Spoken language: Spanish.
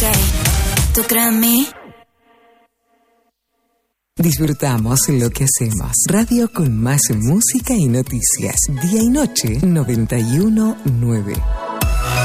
¿Tú crees en mí? Disfrutamos lo que hacemos. Radio con más música y noticias. Día y noche 91.9.